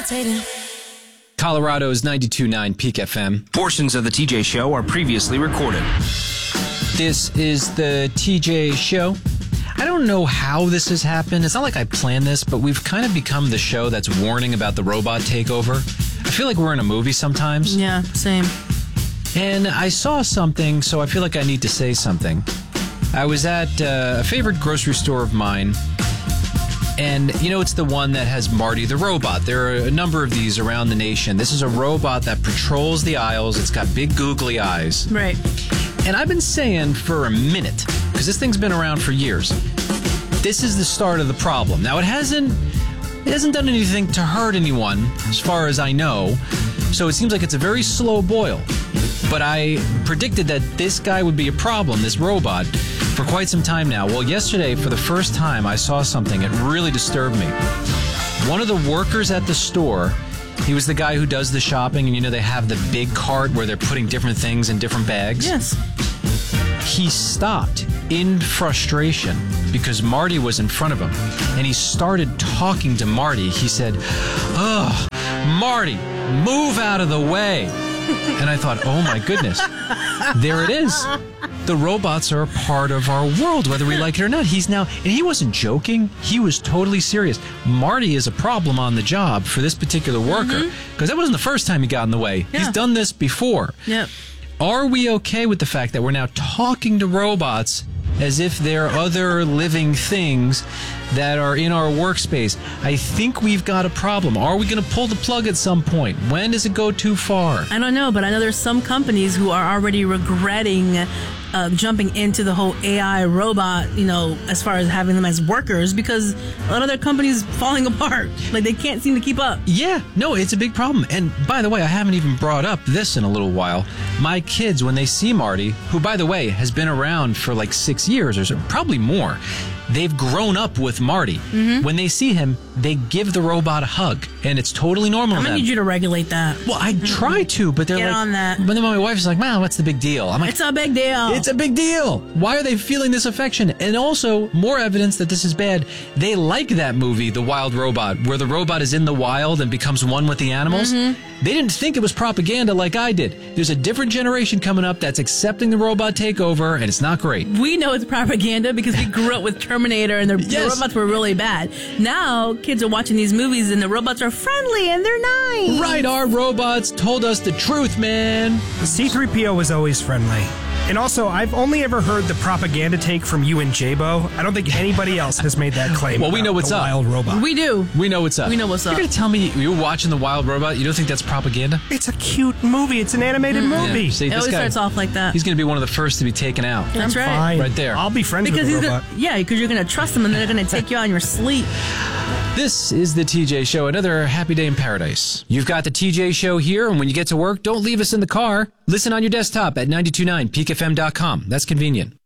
levitating. Colorado's 92.9 Peak FM. Portions of the TJ Show are previously recorded. This is the TJ Show. I don't know how this has happened. It's not like I planned this, but we've kind of become the show that's warning about the robot takeover. I feel like we're in a movie sometimes. Yeah, same. And I saw something, so I feel like I need to say something. I was at a favorite grocery store of mine, and you know, it's the one that has Marty the robot. There are a number of these around the nation. This is a robot that patrols the aisles. It's got big googly eyes. Right. And I've been saying for a minute, because this thing's been around for years, this is the start of the problem. Now, it hasn't done anything to hurt anyone, as far as I know, so it seems like it's a very slow boil. But I predicted that this guy would be a problem, this robot, for quite some time now. Well, yesterday, for the first time, I saw something that really disturbed me. One of the workers at the store, he was the guy who does the shopping, and you know they have the big cart where they're putting different things in different bags? Yes. He stopped in frustration because Marty was in front of him, and he started talking to Marty. He said, "Ugh, Marty, move out of the way." And I thought, oh my goodness, there it is. The robots are a part of our world, whether we like it or not. And he wasn't joking. He was totally serious. Marty is a problem on the job for this particular worker, because that wasn't the first time he got in the way. Yeah. He's done this before. Yep. Are we okay with the fact that we're now talking to robots as if they're other living things that are in our workspace? I think we've got a problem. Are we going to pull the plug at some point? When does it go too far? I don't know, but I know there's some companies who are already regretting jumping into the whole AI robot, you know, as far as having them as workers, because a lot of their companies falling apart. Like, they can't seem to keep up. Yeah, no, it's a big problem. And by the way, I haven't even brought up this in a little while. My kids, when they see Marty, who, by the way, has been around for like 6 years or so, probably more, they've grown up with Marty. When they see him, they give the robot a hug, and it's totally normal. I'm going to need you to regulate that. Well, I try to, but they're Get like, on that. But then my wife's like, "Wow, what's the big deal?" I'm like, It's a big deal. it's a big deal. Why are they feeling this affection? And also, more evidence that this is bad. They like that movie, The Wild Robot, where the robot is in the wild and becomes one with the animals. They didn't think it was propaganda like I did. There's a different generation coming up that's accepting the robot takeover, and it's not great. We know it's propaganda because we grew up with Terminator and the robots were really bad. Now, kids are watching these movies and the robots are friendly and they're nice. Right, our robots told us the truth, man. C-3PO was always friendly. And also, I've only ever heard the propaganda take from you and J-Bo. I don't think anybody else has made that claim. Well, we know what's the up. Wild Robot. We do. We know what's up. We know what's up. You're going to tell me you were watching The Wild Robot? You don't think that's propaganda? It's a cute movie. It's an animated movie. Yeah, see, It this always guy, starts off like that. he's going to be one of the first to be taken out. That's right. Fine. Right there. I'll be friends Because with he's the gonna, robot. yeah, because you're going to trust them and they're going to take you out in your sleep. This is the TJ Show, another happy day in paradise. You've got the TJ Show here, and when you get to work, don't leave us in the car. Listen on your desktop at 92.9peakfm.com. That's convenient.